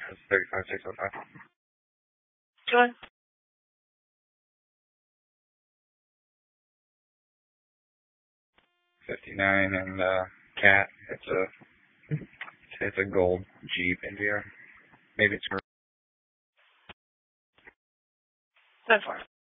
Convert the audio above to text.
It's 35605. Go ahead. 59 and cat. It's a gold Jeep NVR. Maybe it's 10-4.